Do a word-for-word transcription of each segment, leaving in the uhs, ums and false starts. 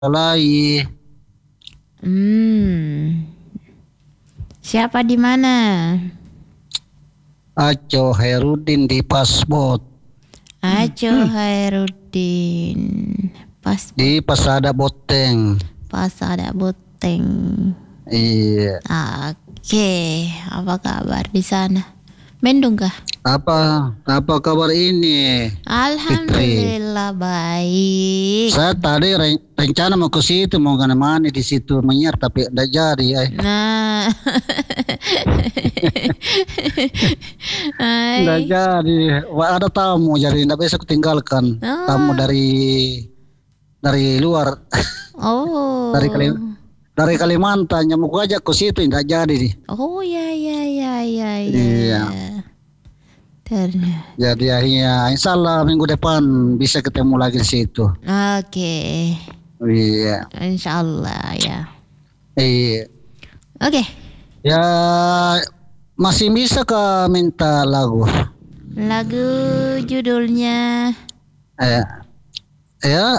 Lai. Hmm. Siapa di mana? Aco Herudin di Pasbot. Aco Hairudin. Pas Di Pasada Boteng. Pasada Boteng. Iya. Oke, apa kabar di sana? Mendung kah? Apa apa kabar ini? Alhamdulillah baik. Saya tadi re- rencana mau ke situ, mau mana di situ menyiar tapi tidak jadi ya. Nah. Tidak jadi. Wah, ada tamu jadi tidak bisa kutinggalkan. Oh. Tamu dari dari luar. Oh. dari Kalim dari Kalimantan, yang mau ajak ke situ tidak jadi nih. Oh ya ya ya ya ya. Iya. Ternyata. Jadi akhirnya insya Allah minggu depan bisa ketemu lagi di situ. Oke. Iya. Insya Allah ya. Iya. Oke. Ya masih bisa ke minta lagu. Lagu judulnya. Eh, ya.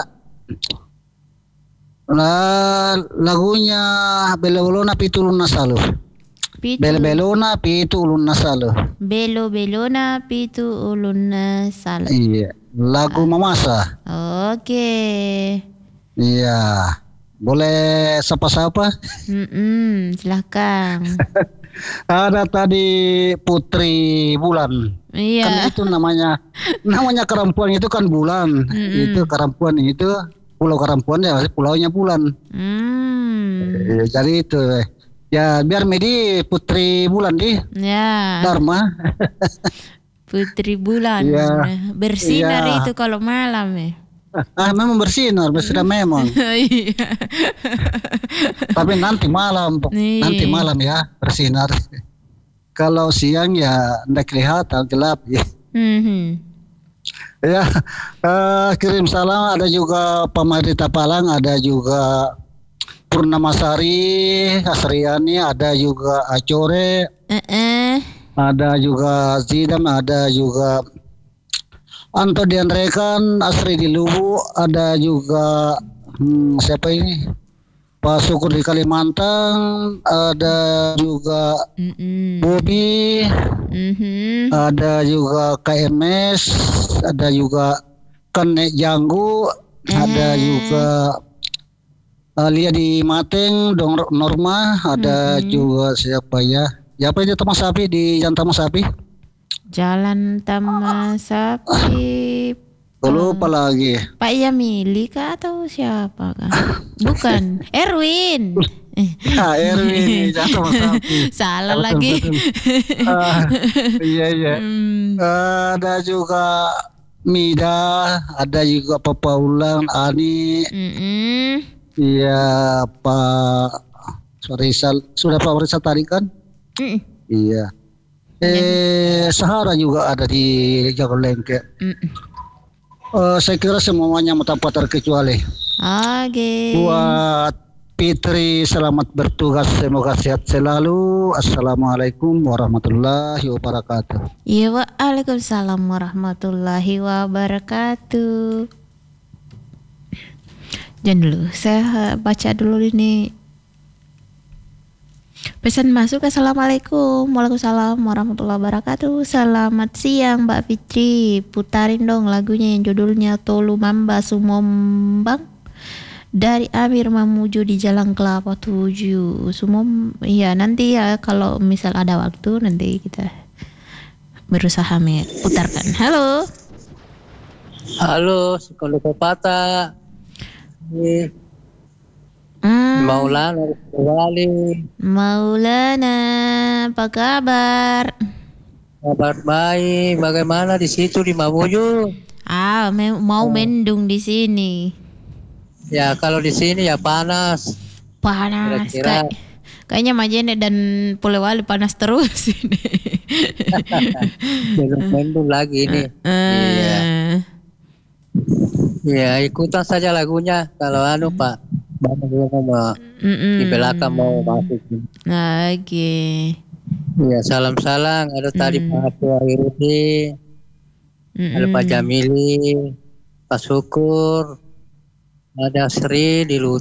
La, lagunya Belo-belona pitu ulun nasalu. Belo-belona pitu ulun nasalu. Belo-belona pitu ulun nasalu. Iya. Lagu Mamasa. Oke. Iya. Boleh sapa-sapa? Mm-mm, silahkan. Ada tadi Putri Bulan. Iya. Kan itu namanya namanya Karampuan itu kan Bulan. Mm-mm. Itu Karampuan itu Pulau Karampuan ya, pulaunya Bulan. Hmm. Ya, jadi itu ya biar Medi Putri Bulan di. Ya. Dharma. Putri Bulan. Ya. Bersinar ya. itu kalau malam ya. Ah, memang bersinar, bersinar memang. Iya. Tapi nanti malam, Nih. nanti malam ya bersinar. Kalau siang ya tidak kelihatan gelap ya. Mm-hmm. Ya, uh, kirim salam. Ada juga Pamari Tapalang, ada juga Purnamasari Asriani, ada juga Acore, uh-uh. ada juga Zidam, ada juga Anto Dianrekan, Asri di Lubu, ada juga hmm, siapa ini? Pak Syukur di Kalimantan, ada juga Mm-mm. Bobi, Mm-hmm. ada juga K M S, ada juga Kenek Janggu, Eh. ada juga uh, Lia di Mateng, Dong Norma, ada Mm-hmm. juga siapa ya? Siapa itu Taman Sapi di Jalan Taman Sapi? Jalan Taman Sapi. Lupa lagi. Pak Yamili kah atau siapa kah? Bukan. Erwin. Ah, Erwin, Jalan Taman Sapi. Salah Betul, lagi. betul. Ah, iya iya. Hmm. Uh, ada juga Mida, ada juga Papa Ulang, Ani. Mm-mm. Iya, Pak Rizal. Sudah Pak Rizal tadi kan? Mm-mm. Iya. Eh, Sahara juga ada di Jagalengke. Mm-mm. Uh, saya kira semuanya tanpa terkecuali. Oke. Buat Fitri selamat bertugas, semoga sehat selalu. Assalamualaikum warahmatullahi wabarakatuh. Iya, waalaikumsalam warahmatullahi wabarakatuh. Jangan dulu, saya baca dulu ini. Pesan masuk. Assalamualaikum, waalaikumsalam warahmatullahi wabarakatuh. Selamat siang Mbak Fitri. Putarin dong lagunya yang judulnya Tolu Mamba Sumombang dari Amir Mamuju di Jalan Kelapa tujuh. Sumom, iya nanti ya kalau misal ada waktu nanti kita berusaha putarkan. Halo. Halo, sekolah pepatah. Hmm. Maulana Wali. Maulana, apa kabar? Kabar baik. Bagaimana di situ di Mamuju? Ah, me- mau mendung di sini. Ya kalau di sini ya panas. Panas. Kira-kira. Kay- kayaknya Majene dan Polewali panas terus ini. Belum mendung lagi ini. Uh, Iya. Ya ikutan saja lagunya. Kalau anu Pak, banyak juga mau di belakang mau masuk. Oke. Ya salam-salam. Ada tadi Mm. Pak Herudin, ada Pak Jamili, Pak Syukur, Ada Sri di